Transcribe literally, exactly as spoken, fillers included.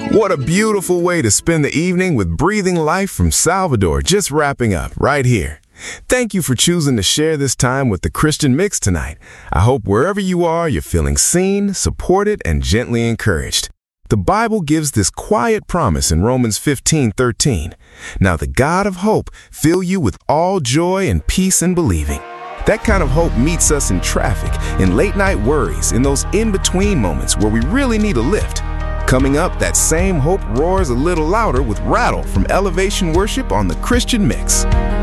What a beautiful way to spend the evening with Breathing Life from Salvador, just wrapping up right here. Thank you for choosing to share this time with the Christian Mix tonight. I hope wherever you are, you're feeling seen, supported, and gently encouraged. The Bible gives this quiet promise in Romans fifteen thirteen. Now the God of hope fill you with all joy and peace in believing. That kind of hope meets us in traffic, in late night worries, in those in-between moments where we really need a lift. Coming up, that same hope roars a little louder with Rattle from Elevation Worship on the Christian Mix.